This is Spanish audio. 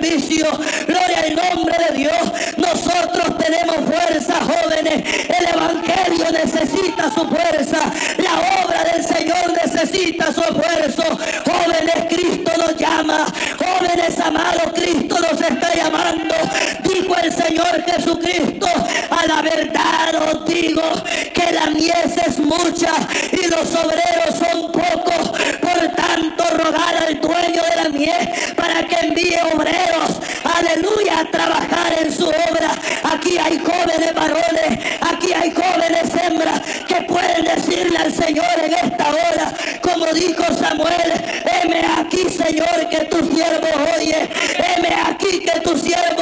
servicio. Gloria al nombre de Dios. Nosotros tenemos fuerza, jóvenes. El evangelio necesita su fuerza. La obra del Señor necesita su esfuerzo. Jóvenes, Cristo nos llama. Jóvenes amados, Cristo nos está llamando. Dijo el Señor Jesucristo: a la verdad os digo que la mies es mucha y los obreros son pocos. Por tanto, rogar al dueño de la mies para que envíe obreros, aleluya, a trabajar en su obra. Aquí hay jóvenes varones, aquí hay jóvenes hembras que pueden decirle al Señor en esta hora, como dijo Samuel: heme aquí, Señor, que tu siervo oye, heme aquí que tu siervo